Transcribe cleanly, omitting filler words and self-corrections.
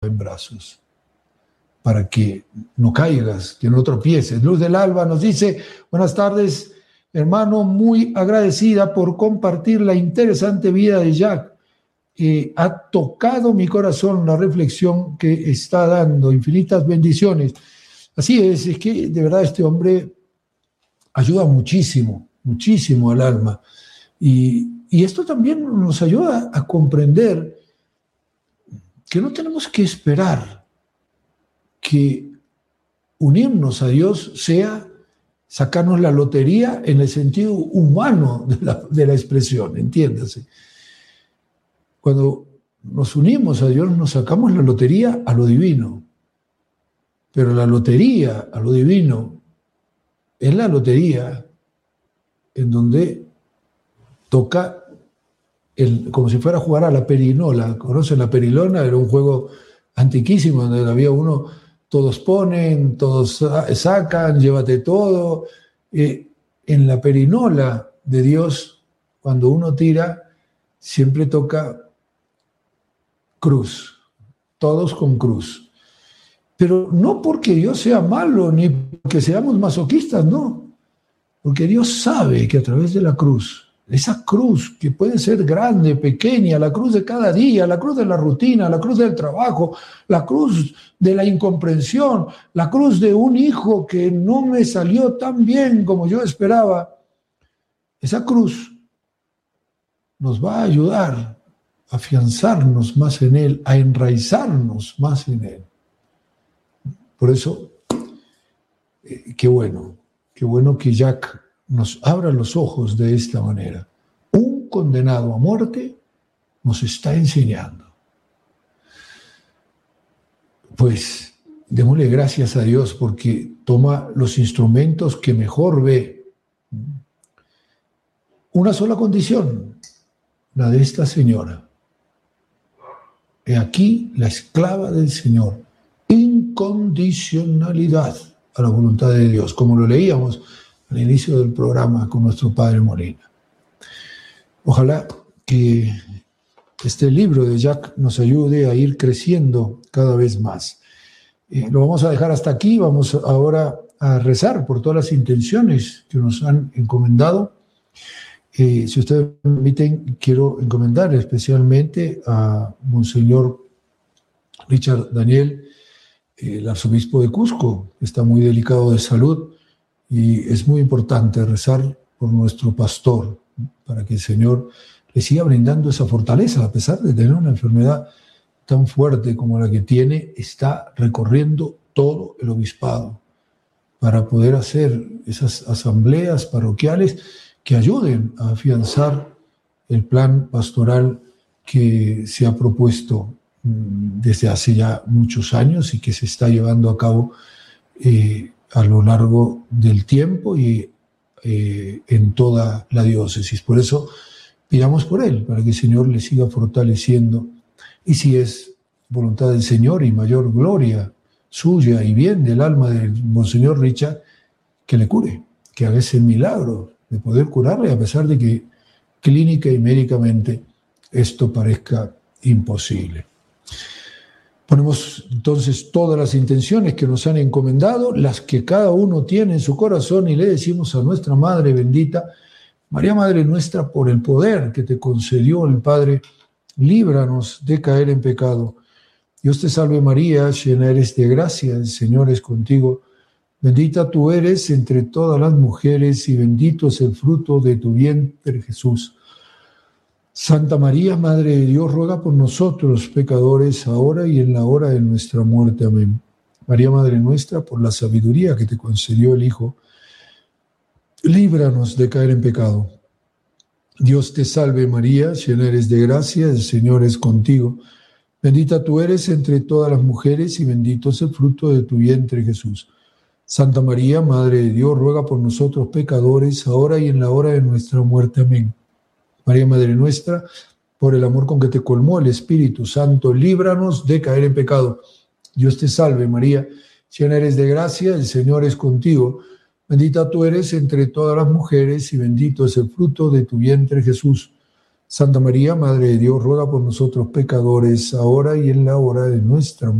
en brazos, para que no caigas, que no tropieces. Luz del Alba nos dice: buenas tardes, hermano, muy agradecida por compartir la interesante vida de Jack. Ha tocado mi corazón la reflexión que está dando. Infinitas bendiciones. Así es que de verdad este hombre ayuda muchísimo, muchísimo al alma. Y esto también nos ayuda a comprender que no tenemos que esperar que unirnos a Dios sea sacarnos la lotería en el sentido humano de la expresión, entiéndase. Cuando nos unimos a Dios nos sacamos la lotería a lo divino, pero la lotería a lo divino es la lotería en donde toca como si fuera a jugar a la perinola. ¿Conocen la perinola? Era un juego antiquísimo donde había uno, todos ponen, todos sacan, llévate todo. En la perinola de Dios, cuando uno tira, siempre toca cruz, todos con cruz. Pero no porque Dios sea malo, ni porque seamos masoquistas, no. Porque Dios sabe que a través de la cruz, esa cruz que puede ser grande, pequeña, la cruz de cada día, la cruz de la rutina, la cruz del trabajo, la cruz de la incomprensión, la cruz de un hijo que no me salió tan bien como yo esperaba, esa cruz nos va a ayudar a afianzarnos más en Él, a enraizarnos más en Él. Por eso, qué bueno que Jack nos abra los ojos de esta manera. Un condenado a muerte nos está enseñando. Pues démosle gracias a Dios porque toma los instrumentos que mejor ve. Una sola condición, la de esta señora. He aquí la esclava del Señor. Incondicionalidad a la voluntad de Dios, como lo leíamos al inicio del programa con nuestro padre Molina. Ojalá que este libro de Jack nos ayude a ir creciendo cada vez más. Lo vamos a dejar hasta aquí. Vamos ahora a rezar por todas las intenciones que nos han encomendado. Si ustedes me permiten, quiero encomendar especialmente a Monseñor Richard Daniel, el arzobispo de Cusco, que está muy delicado de salud, y es muy importante rezar por nuestro pastor, para que el Señor le siga brindando esa fortaleza, a pesar de tener una enfermedad tan fuerte como la que tiene. Está recorriendo todo el obispado para poder hacer esas asambleas parroquiales que ayuden a afianzar el plan pastoral que se ha propuesto desde hace ya muchos años y que se está llevando a cabo a lo largo del tiempo y en toda la diócesis. Por eso pidamos por él, para que el Señor le siga fortaleciendo, y si es voluntad del Señor y mayor gloria suya y bien del alma del Monseñor Richard, que le cure, que haga ese milagro de poder curarle, a pesar de que clínica y médicamente esto parezca imposible. Ponemos entonces todas las intenciones que nos han encomendado, las que cada uno tiene en su corazón, y le decimos a nuestra Madre bendita: María, Madre nuestra, por el poder que te concedió el Padre, líbranos de caer en pecado. Dios te salve María, llena eres de gracia, el Señor es contigo. Bendita tú eres entre todas las mujeres y bendito es el fruto de tu vientre, Jesús. Santa María, Madre de Dios, ruega por nosotros pecadores, ahora y en la hora de nuestra muerte. Amén. María, Madre nuestra, por la sabiduría que te concedió el Hijo, líbranos de caer en pecado. Dios te salve María, llena eres de gracia, el Señor es contigo. Bendita tú eres entre todas las mujeres y bendito es el fruto de tu vientre, Jesús. Santa María, Madre de Dios, ruega por nosotros pecadores, ahora y en la hora de nuestra muerte. Amén. María, Madre nuestra, por el amor con que te colmó el Espíritu Santo, líbranos de caer en pecado. Dios te salve María, llena eres de gracia, el Señor es contigo. Bendita tú eres entre todas las mujeres y bendito es el fruto de tu vientre, Jesús. Santa María, Madre de Dios, ruega por nosotros pecadores, ahora y en la hora de nuestra muerte.